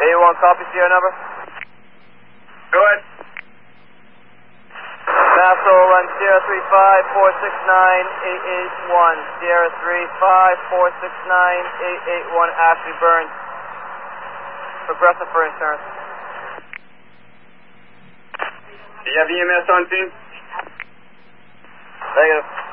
81, copy, Sierra number. Go ahead. Nassau on Sierra 35469-881. Sierra 35469-881, Ashley Burns. Progressive for insurance. Do you have EMS on scene? Negative.